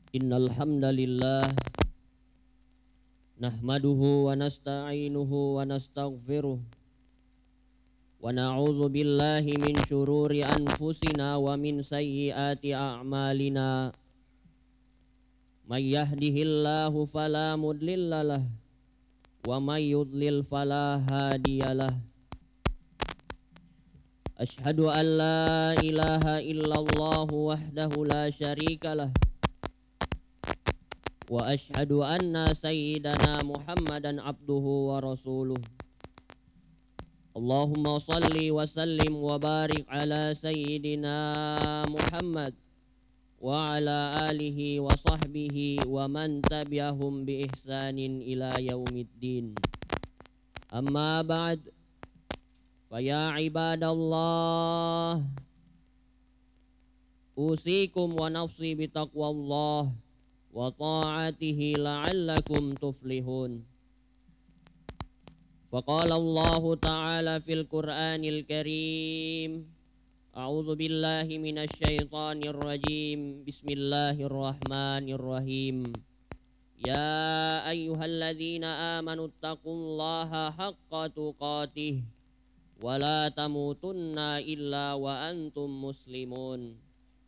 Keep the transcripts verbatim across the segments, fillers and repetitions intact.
Innal hamdalillah nahmaduhu wa nasta'inuhu wa nastaghfiruh wa na'udzu billahi min syururi anfusina wa min sayyiati a'malina. May yahdihillahu fala mudhillalah wa may yudlil fala hadiyalah. Asyhadu an la ilaha illallah wahdahu la syarikalah wa asyhadu anna sayyidana Muhammadan abduhu wa rasuluh. Allahumma salli wa sallim wa barik ala sayyidina Muhammad wa ala alihi wa sahbihi wa man tabi'ahum bi ihsanin ila yaumiddin. Amma ba'd, fa ya ibadallah, usikum wa nafsi bi taqwallah wa ta'atihi la'allakum tuflihun. Faqala Allah Ta'ala fil Qur'anil Karim, a'udzu billahi minasy syaithanir rajim. Bismillahirrahmanirrahim. Ya ayyuhalladzina amanu taqullaha haqqa tuqatih wa la tamutunna illa wa antum muslimun.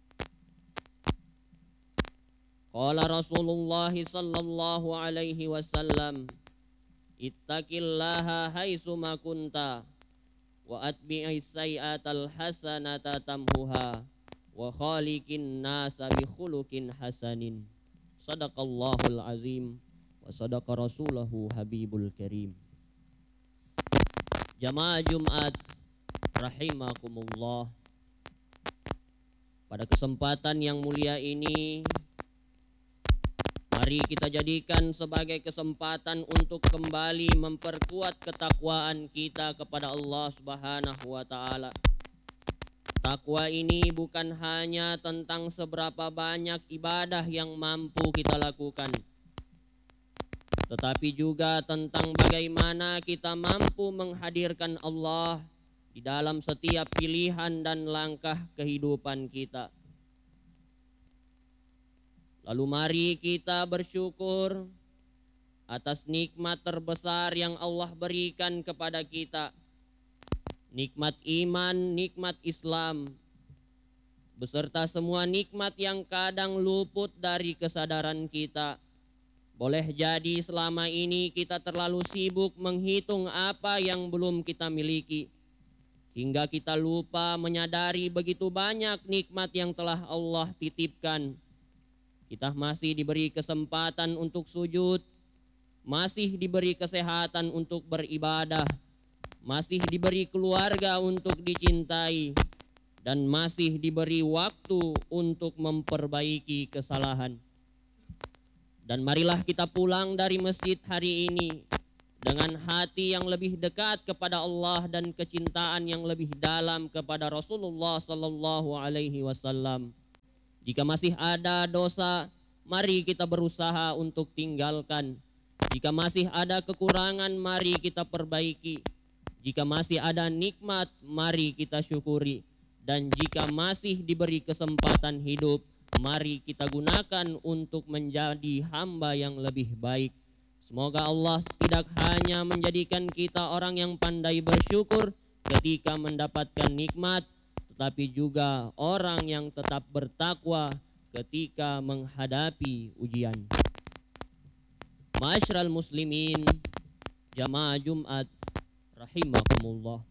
Qala Rasulullah sallallahu alaihi wasallam, ittaqillaha haitsu ma kunta wa atbi'is sayyi'atal hasanata tamhuha wa khaliqin nasa bi khuluqin hasanin. Sadaqallahul azim wa sadaqa rasulahu habibul karim. Jamaah Jumat rahimakumullah, pada kesempatan yang mulia ini mari kita jadikan sebagai kesempatan untuk kembali memperkuat ketakwaan kita kepada Allah Subhanahu wa Ta'ala. Takwa ini bukan hanya tentang seberapa banyak ibadah yang mampu kita lakukan, tetapi juga tentang bagaimana kita mampu menghadirkan Allah di dalam setiap pilihan dan langkah kehidupan kita. Lalu mari kita bersyukur atas nikmat terbesar yang Allah berikan kepada kita. Nikmat iman, nikmat Islam, beserta semua nikmat yang kadang luput dari kesadaran kita. Boleh jadi selama ini kita terlalu sibuk menghitung apa yang belum kita miliki, hingga kita lupa menyadari begitu banyak nikmat yang telah Allah titipkan. Kita masih diberi kesempatan untuk sujud, masih diberi kesehatan untuk beribadah, masih diberi keluarga untuk dicintai, dan masih diberi waktu untuk memperbaiki kesalahan. Dan marilah kita pulang dari masjid hari ini dengan hati yang lebih dekat kepada Allah dan kecintaan yang lebih dalam kepada Rasulullah sallallahu alaihi wasallam. Jika masih ada dosa, mari kita berusaha untuk tinggalkan. Jika masih ada kekurangan, mari kita perbaiki. Jika masih ada nikmat, mari kita syukuri. Dan jika masih diberi kesempatan hidup, mari kita gunakan untuk menjadi hamba yang lebih baik. Semoga Allah tidak hanya menjadikan kita orang yang pandai bersyukur ketika mendapatkan nikmat, tetapi juga orang yang tetap bertakwa ketika menghadapi ujian. Ma'asyiral muslimin, jamaah Jumat rahimakumullah.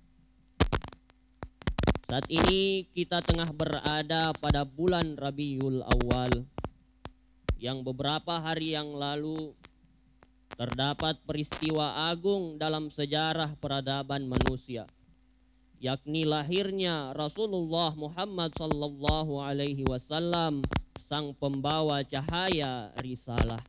Saat ini kita tengah berada pada bulan Rabiul Awal, yang beberapa hari yang lalu terdapat peristiwa agung dalam sejarah peradaban manusia, yakni lahirnya Rasulullah Muhammad sallallahu alaihi wasallam, sang pembawa cahaya risalah.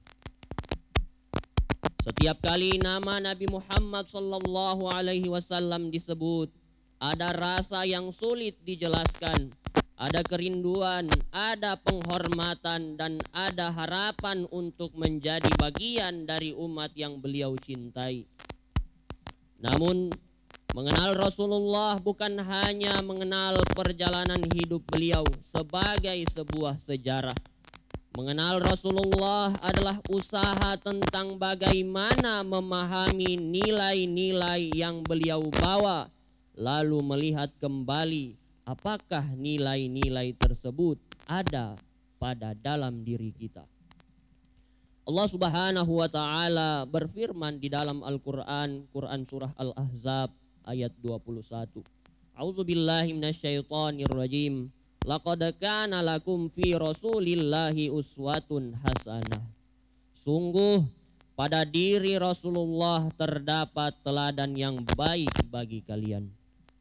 Setiap kali nama Nabi Muhammad sallallahu alaihi wasallam disebut, ada rasa yang sulit dijelaskan, ada kerinduan, ada penghormatan, dan ada harapan untuk menjadi bagian dari umat yang beliau cintai. Namun mengenal Rasulullah bukan hanya mengenal perjalanan hidup beliau sebagai sebuah sejarah, Mengenal Rasulullah adalah usaha tentang bagaimana memahami nilai-nilai yang beliau bawa, lalu melihat kembali apakah nilai-nilai tersebut ada pada dalam diri kita. Allah Subhanahu wa taala berfirman di dalam Al-Qur'an, Quran surah Al-Ahzab ayat dua puluh satu. A'udzubillahi minasyaitonir rajim. Laqad kana lakum fi Rasulillahi uswatun hasanah. Sungguh pada diri Rasulullah terdapat teladan yang baik bagi kalian.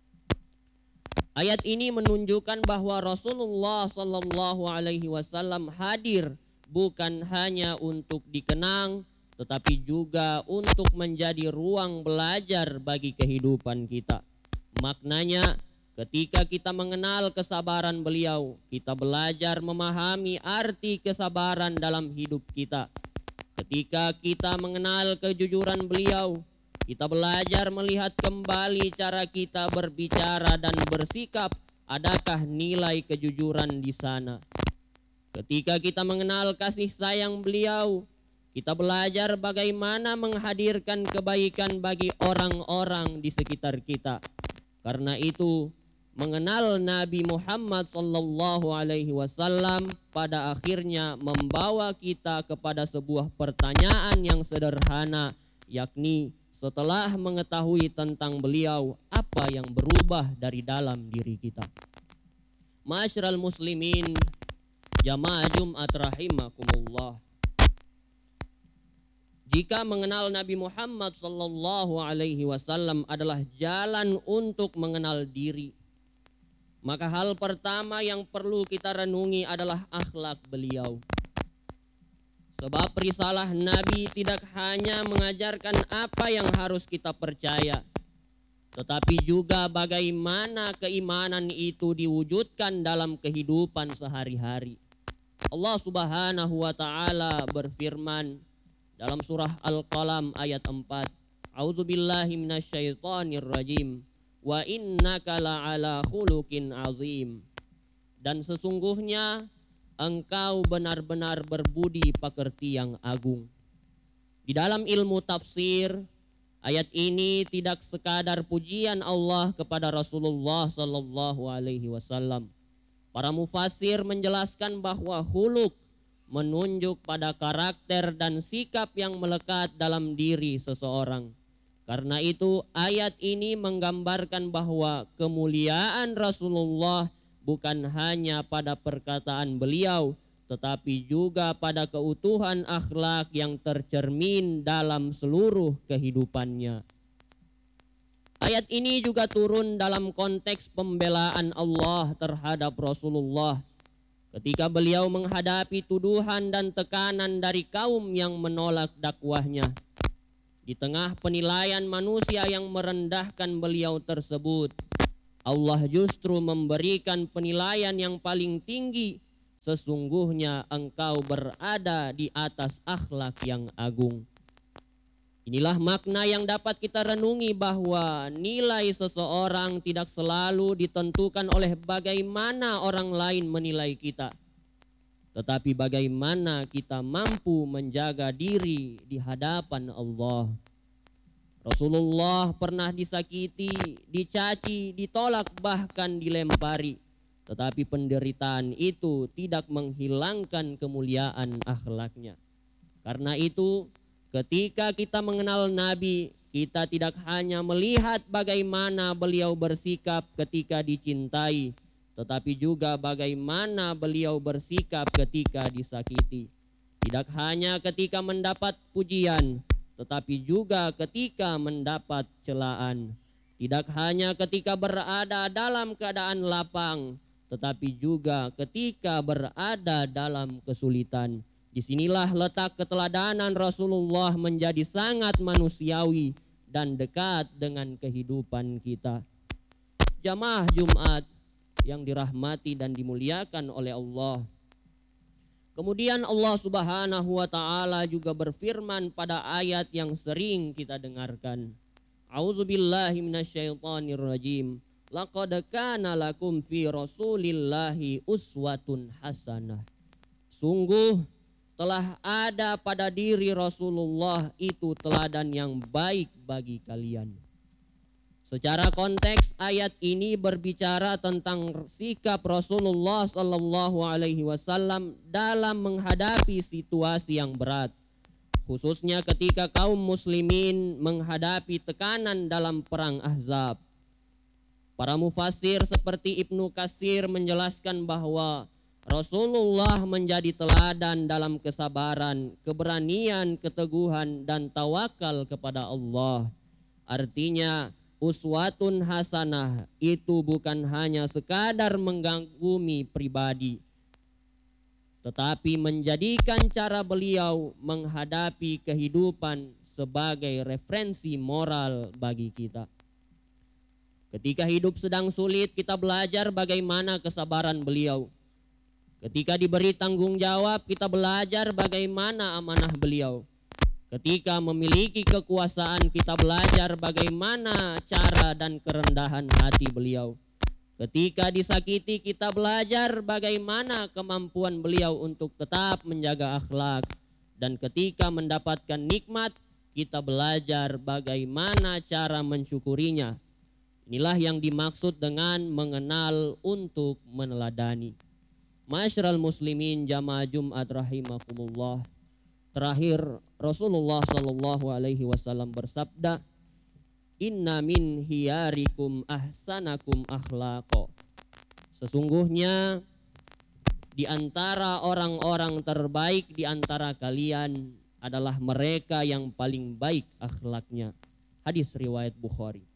Ayat ini menunjukkan bahwa Rasulullah sallallahu alaihi wasallam hadir bukan hanya untuk dikenang, tetapi juga untuk menjadi ruang belajar bagi kehidupan kita. Maknanya, ketika kita mengenal kesabaran beliau, kita belajar memahami arti kesabaran dalam hidup kita. Ketika kita mengenal kejujuran beliau, kita belajar melihat kembali cara kita berbicara dan bersikap, adakah nilai kejujuran di sana. Ketika kita mengenal kasih sayang beliau, kita belajar bagaimana menghadirkan kebaikan bagi orang-orang di sekitar kita. Karena itu, mengenal Nabi Muhammad sallallahu alaihi wasallam pada akhirnya membawa kita kepada sebuah pertanyaan yang sederhana, yakni setelah mengetahui tentang beliau, apa yang berubah dari dalam diri kita? Ma'asyiral muslimin, jamaah Jumat rahimakumullah. Jika mengenal Nabi Muhammad sallallahu alaihi wasallam adalah jalan untuk mengenal diri, maka hal pertama yang perlu kita renungi adalah akhlak beliau. Sebab risalah Nabi tidak hanya mengajarkan apa yang harus kita percaya, tetapi juga bagaimana keimanan itu diwujudkan dalam kehidupan sehari-hari. Allah Subhanahu wa taala berfirman dalam surah Al-Qalam ayat empat. A'udzubillahi minasyaitonir rajim. Wa innaka la'ala khuluqin azim. Dan sesungguhnya engkau benar-benar berbudi pekerti yang agung. Di dalam ilmu tafsir, ayat ini tidak sekadar pujian Allah kepada Rasulullah sallallahu alaihi wasallam. Para mufassir menjelaskan bahwa khuluq menunjuk pada karakter dan sikap yang melekat dalam diri seseorang. Karena itu ayat ini menggambarkan bahwa kemuliaan Rasulullah bukan hanya pada perkataan beliau, tetapi juga pada keutuhan akhlak yang tercermin dalam seluruh kehidupannya. Ayat ini juga turun dalam konteks pembelaan Allah terhadap Rasulullah ketika beliau menghadapi tuduhan dan tekanan dari kaum yang menolak dakwahnya. Di tengah penilaian manusia yang merendahkan beliau tersebut, Allah justru memberikan penilaian yang paling tinggi. Sesungguhnya engkau berada di atas akhlak yang agung. Inilah makna yang dapat kita renungi bahwa nilai seseorang tidak selalu ditentukan oleh bagaimana orang lain menilai kita, tetapi bagaimana kita mampu menjaga diri di hadapan Allah. Rasulullah pernah disakiti, dicaci, ditolak, bahkan dilempari. Tetapi penderitaan itu tidak menghilangkan kemuliaan akhlaknya. Karena itu, ketika kita mengenal Nabi, kita tidak hanya melihat bagaimana beliau bersikap ketika dicintai, tetapi juga bagaimana beliau bersikap ketika disakiti. Tidak hanya ketika mendapat pujian, tetapi juga ketika mendapat celaan. Tidak hanya ketika berada dalam keadaan lapang, tetapi juga ketika berada dalam kesulitan. Disinilah letak keteladanan Rasulullah menjadi sangat manusiawi dan dekat dengan kehidupan kita. Jamaah Jumat yang dirahmati dan dimuliakan oleh Allah. Kemudian Allah Subhanahu wa taala juga berfirman pada ayat yang sering kita dengarkan. A'udzubillahi minasyaitonir rajim. Laqad kana lakum fi Rasulillahi uswatun hasanah. Sungguh telah ada pada diri Rasulullah itu teladan yang baik bagi kalian. Secara konteks ayat ini berbicara tentang sikap Rasulullah Sallallahu Alaihi Wasallam dalam menghadapi situasi yang berat, khususnya ketika kaum muslimin menghadapi tekanan dalam perang Ahzab. Para mufassir seperti Ibnu Katsir menjelaskan bahwa Rasulullah menjadi teladan dalam kesabaran, keberanian, keteguhan, dan tawakal kepada Allah. Artinya, uswatun hasanah itu bukan hanya sekadar mengganggu pribadi, tetapi menjadikan cara beliau menghadapi kehidupan sebagai referensi moral bagi kita. Ketika hidup sedang sulit, kita belajar bagaimana kesabaran beliau. Ketika diberi tanggung jawab, kita belajar bagaimana amanah beliau. Ketika memiliki kekuasaan, kita belajar bagaimana cara dan kerendahan hati beliau. Ketika disakiti, kita belajar bagaimana kemampuan beliau untuk tetap menjaga akhlak. Dan ketika mendapatkan nikmat, kita belajar bagaimana cara mensyukurinya. Inilah yang dimaksud dengan mengenal untuk meneladani. Masyarul muslimin jamaah Jumat rahimakumullah. Terakhir Rasulullah Sallallahu Alaihi Wasallam bersabda, Inna min hiyarikum ahsanakum akhlaqo. Sesungguhnya di antara orang-orang terbaik di antara kalian adalah mereka yang paling baik akhlaknya. Hadis riwayat Bukhari.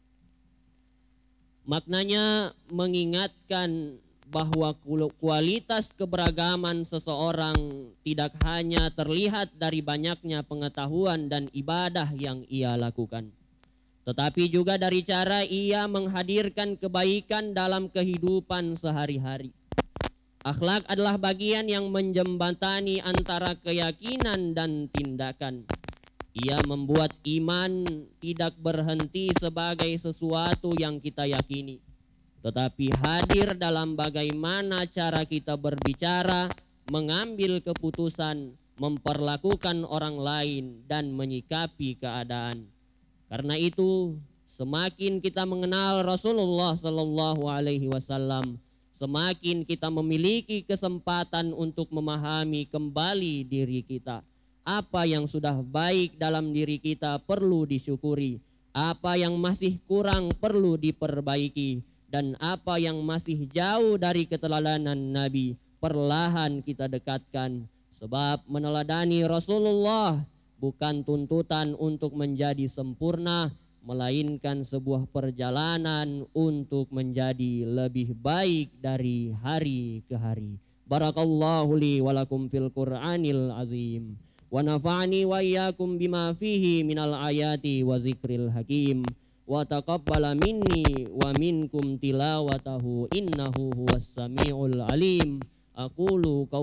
Maknanya mengingatkan bahwa kualitas keberagaman seseorang tidak hanya terlihat dari banyaknya pengetahuan dan ibadah yang ia lakukan, tetapi juga dari cara ia menghadirkan kebaikan dalam kehidupan sehari-hari. Akhlak adalah bagian yang menjembatani antara keyakinan dan tindakan. Ia membuat iman tidak berhenti sebagai sesuatu yang kita yakini, tetapi hadir dalam bagaimana cara kita berbicara, mengambil keputusan, memperlakukan orang lain, dan menyikapi keadaan. Karena itu, semakin kita mengenal Rasulullah Sallallahu Alaihi Wasallam, semakin kita memiliki kesempatan untuk memahami kembali diri kita. Apa yang sudah baik dalam diri kita perlu disyukuri, apa yang masih kurang perlu diperbaiki, dan apa yang masih jauh dari keteladanan Nabi perlahan kita dekatkan. Sebab meneladani Rasulullah bukan tuntutan untuk menjadi sempurna, melainkan sebuah perjalanan untuk menjadi lebih baik dari hari ke hari. Barakallahu li walakum fil Qur'anil azim. Wa nafa'ani wa iyyakum bima fihi minal ayati wa zikril hakim. Wa taqabbala minni wa minkum tilawatahu innahu huwas samiul alim. Aqulu